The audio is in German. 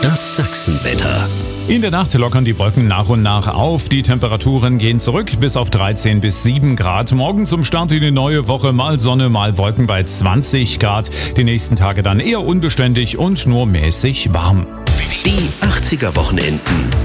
Das Sachsenwetter. In der Nacht lockern die Wolken nach und nach auf. Die Temperaturen gehen zurück bis auf 13 bis 7 Grad. Morgen zum Start in die neue Woche mal Sonne, mal Wolken bei 20 Grad. Die nächsten Tage dann eher unbeständig und nur mäßig warm. Die 80er Wochenenden.